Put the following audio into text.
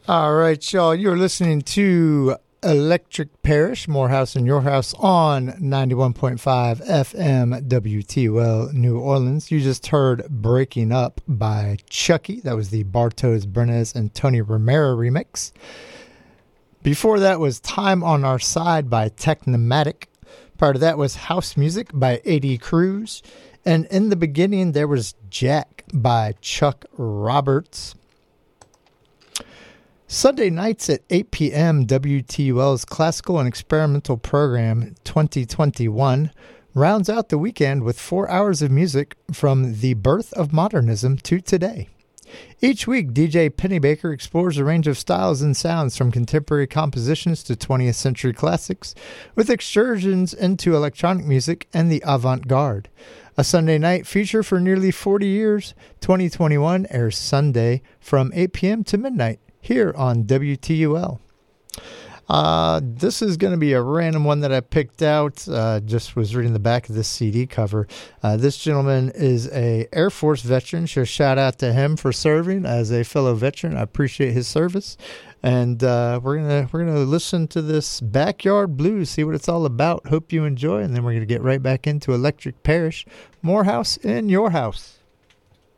All right, y'all. You're listening to Electric Parish, Morehouse in Your House on 91.5 FM WTOL New Orleans. You just heard Breaking Up by Chucky. That was the Bartos, Bernes, and Tony Romero remix. Before that was Time on Our Side by Technomatic. Part of that was House Music by A.D. Cruz. And in the beginning, there was Jack by Chuck Roberts. Sunday nights at 8 p.m., WTUL's Classical and Experimental Program 2021 rounds out the weekend with 4 hours of music from the birth of modernism to today. Each week, DJ Pennybaker explores a range of styles and sounds from contemporary compositions to 20th century classics, with excursions into electronic music and the avant-garde. A Sunday night feature for nearly 40 years, 2021 airs Sunday from 8 p.m. to midnight. Here on WTUL. This is going to be a random one that I picked out. Just was reading the back of this CD cover. This gentleman is a Air Force veteran. So shout out to him for serving as a fellow veteran. I appreciate his service. And we're gonna listen to this Backyard Blues, see what it's all about. Hope you enjoy, and then we're gonna get right back into Electric Parish, Morehouse in Your House.